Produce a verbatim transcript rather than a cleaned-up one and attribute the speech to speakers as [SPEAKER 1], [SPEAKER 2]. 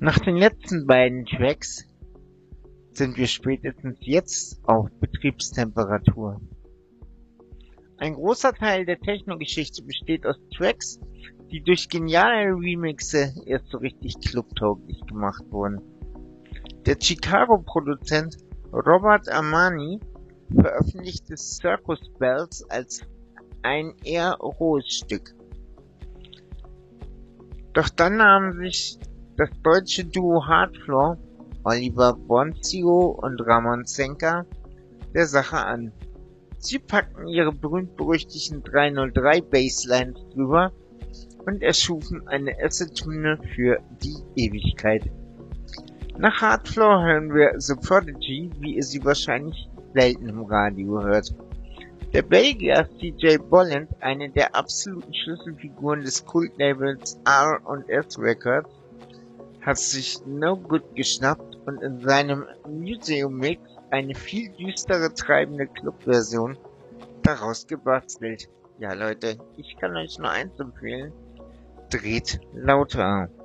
[SPEAKER 1] Nach den letzten beiden Tracks sind wir spätestens jetzt auf Betriebstemperatur. Ein großer Teil der Techno-Geschichte besteht aus Tracks, die durch geniale Remixe erst so richtig clubtauglich gemacht wurden. Der Chicago-Produzent Robert Armani veröffentlichte Circus Bells als ein eher rohes Stück. Doch dann nahm sich das deutsche Duo Hardfloor, Oliver Bonzio und Ramon Zenker, der Sache an. Sie packten ihre berühmt-berüchtigten drei null drei Basslines drüber und erschufen eine Acid-Hymne für die Ewigkeit. Nach Hardfloor hören wir The Prodigy, wie ihr sie wahrscheinlich selten im Radio hört. Der Belgier C J Bolland, eine der absoluten Schlüsselfiguren des Kultlabels R und S Records, hat sich No Good geschnappt und in seinem Museum Mix eine viel düstere treibende Clubversion daraus gebastelt. Ja Leute, ich kann euch nur eins empfehlen: dreht lauter.